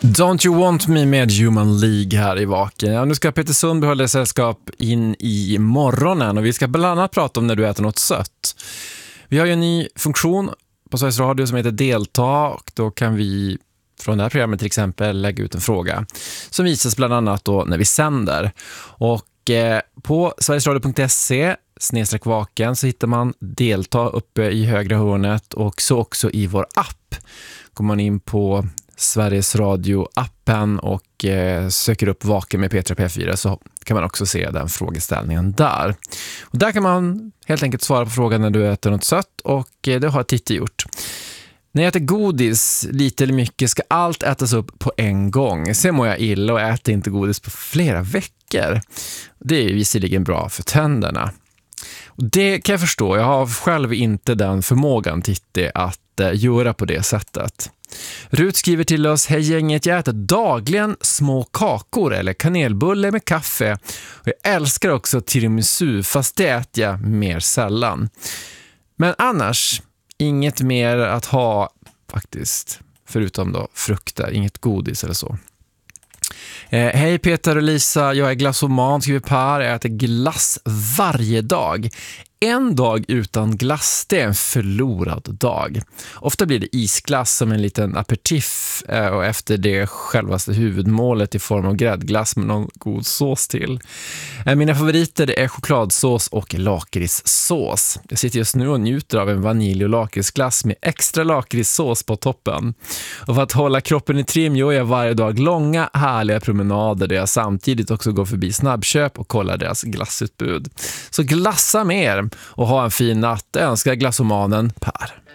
Don't You Want Me med Human League här i Vaken. Ja, nu ska Peter Sundby hålla sällskap in i morgonen och vi ska bland annat prata om när du äter något sött. Vi har ju en ny funktion på Sveriges Radio som heter Delta och då kan vi från det här programmet till exempel lägga ut en fråga som visas bland annat då när vi sänder. Och på sverigesradio.se/vaken så hittar man Delta uppe i högra hörnet och så också i vår app. Kommer man in på Sveriges Radio-appen och söker upp Vaken med Petra P4 så kan man också se den frågeställningen där. Och där kan man helt enkelt svara på frågan när du äter något sött och det har Titti gjort. När jag äter godis, lite eller mycket, ska allt ätas upp på en gång. Sen mår jag illa och äter inte godis på flera veckor. Det är visserligen bra för tänderna. Och det kan jag förstå. Jag har själv inte den förmågan, Titti, att göra på det sättet. Rut skriver till oss: hej gänget, jag äter dagligen små kakor eller kanelbulle med kaffe. Och jag älskar också tiramisu, fast det äter jag mer sällan. Men annars, inget mer att ha faktiskt, förutom då frukter, inget godis eller så. Hej Peter och Lisa, jag är glassoman, skriver Per. Jag äter glass varje dag. En dag utan glass, det är en förlorad dag. Ofta blir det isglass som en liten aperitif och efter det självaste huvudmålet i form av gräddglass med någon god sås till. Mina favoriter är chokladsås och lakritssås. Jag sitter just nu och njuter av en vanilj- och lakritsglass med extra lakritssås på toppen. Och för att hålla kroppen i trim gör jag varje dag långa, härliga promenader där jag samtidigt också går förbi snabbköp och kollar deras glassutbud. Så glassa mer och ha en fin natt. Jag önskar glassomanen Per.